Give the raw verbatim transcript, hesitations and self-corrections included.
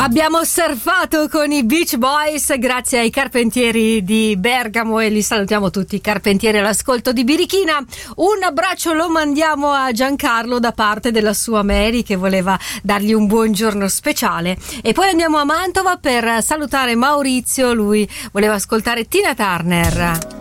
Abbiamo surfato con i Beach Boys grazie ai carpentieri di Bergamo e li salutiamo tutti i carpentieri all'ascolto di Birichina. Un abbraccio lo mandiamo a Giancarlo da parte della sua Mary che voleva dargli un buongiorno speciale, e poi andiamo a Mantova per salutare Maurizio, lui voleva ascoltare Tina Turner.